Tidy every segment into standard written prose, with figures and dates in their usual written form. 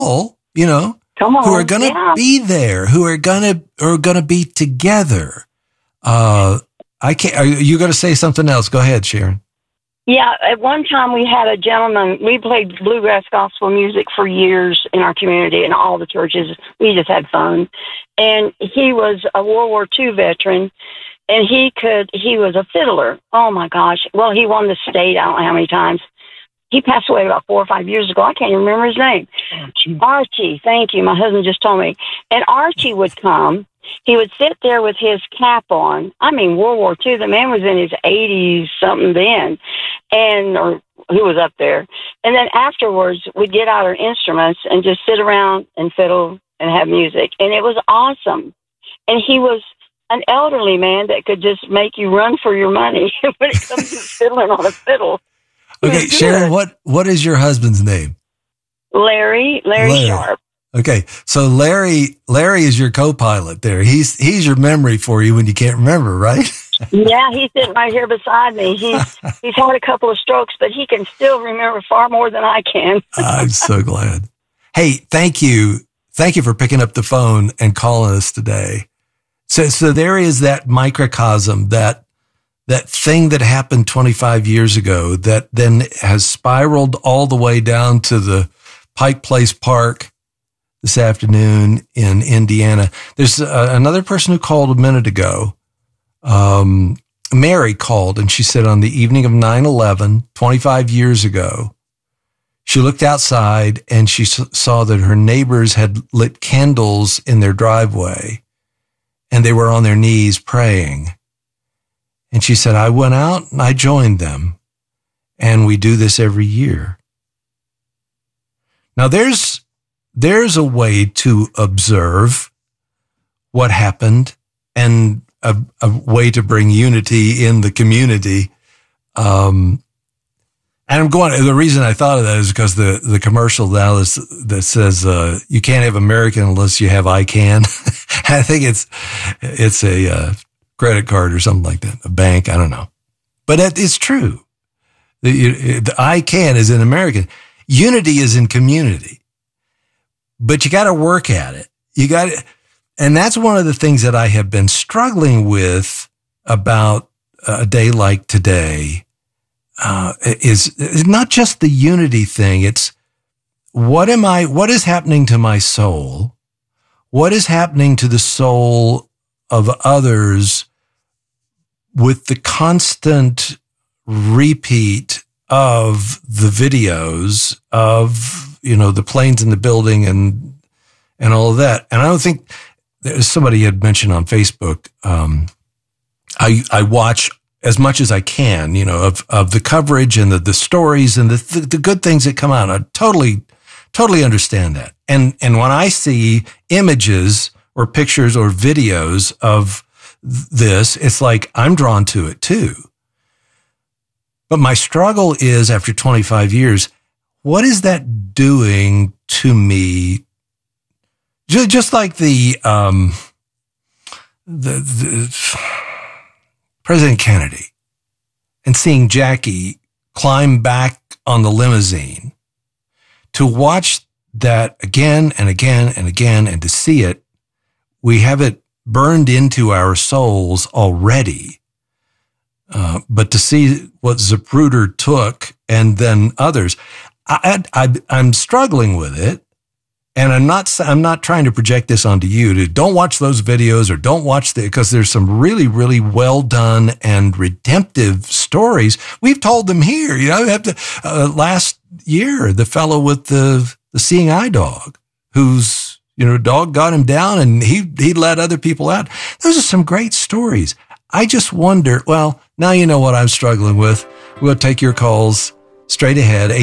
you know, Come on, who are going to be there, who are going to be together. I can't. Are you going to say something else? Go ahead, Sharon. Yeah, at one time we had a gentleman, we played bluegrass gospel music for years in our community and all the churches. We just had fun. And he was a World War II veteran, and he was a fiddler. Oh my gosh. Well, he won the state, I don't know how many times. He passed away about 4 or 5 years ago. I can't even remember his name. Archie, thank you. My husband just told me. And Archie would come. He would sit there with his cap on. I mean, World War II, the man was in his 80s something then, or he was up there. And then afterwards, we'd get out our instruments and just sit around and fiddle and have music. And it was awesome. And he was an elderly man that could just make you run for your money when it comes to fiddling on a fiddle. Okay, Sharon, what is your husband's name? Larry Sharp. Okay, so Larry is your co-pilot there. He's your memory for you when you can't remember, right? Yeah, he's sitting right here beside me. He's had a couple of strokes, but he can still remember far more than I can. I'm so glad. Hey, thank you for picking up the phone and calling us today. So there is that microcosm, that thing that happened 25 years ago that then has spiraled all the way down to the Pike Place Park this afternoon in Indiana. There's another person who called a minute ago. Mary called, and she said on the evening of 9/11, 25 years ago, she looked outside and she saw that her neighbors had lit candles in their driveway, and they were on their knees praying. And she said, I went out and I joined them, and we do this every year. Now there's a way to observe what happened and a way to bring unity in the community. And the reason I thought of that is because the commercial now that says, you can't have American unless you have I can. I think it's a credit card or something like that, a bank. I don't know, but it's true. The I can is in American. Unity is in community. But you got to work at it. And that's one of the things that I have been struggling with about a day like today, is not just the unity thing. It's what is happening to my soul? What is happening to the soul of others with the constant repeat of the videos of, the planes in the building and all of that. And I don't think somebody had mentioned on Facebook, I watch as much as I can, of the coverage and the stories and the good things that come out. I totally understand that. And when I see images or pictures or videos of this, it's like I'm drawn to it too. But my struggle is, after 25 years, what is that doing to me? Just like the President Kennedy, and seeing Jackie climb back on the limousine, to watch that again and again and again, and to see it, we have it burned into our souls already. But to see what Zapruder took and then others, I'm struggling with it. And I'm not trying to project this onto you. Don't watch those videos, or don't watch because there's some really, really well done and redemptive stories. We've told them here. Last year, the fellow with the seeing eye dog, whose dog got him down and he let other people out. Those are some great stories. I just wonder. Well, now you know what I'm struggling with. We'll take your calls straight ahead.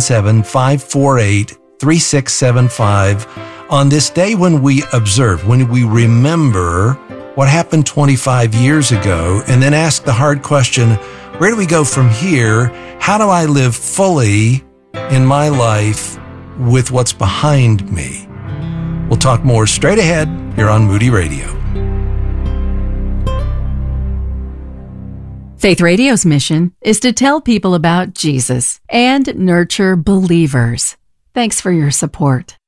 877-548-3675 on this day when we observe, when we remember what happened 25 years ago, and then ask the hard question, where do we go from here? How do I live fully in my life with what's behind me? We'll talk more straight ahead here on Moody Radio. Faith Radio's mission is to tell people about Jesus and nurture believers. Thanks for your support.